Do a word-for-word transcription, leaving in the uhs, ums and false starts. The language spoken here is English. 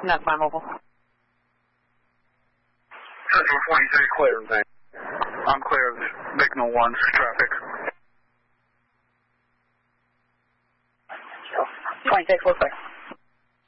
That's my mobile. Central twenty-three clear, man. I'm clear of Bicknell one's traffic. twenty-six, we're clear.